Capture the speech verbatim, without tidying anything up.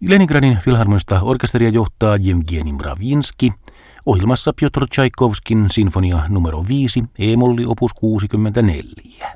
Leningradin filharmonista orkesteria johtaa Jevgeni Mravinski. Ohjelmassa Pjotr Tchaikovskin sinfonia numero viisi, E-molli opus kuusikymmentäneljä.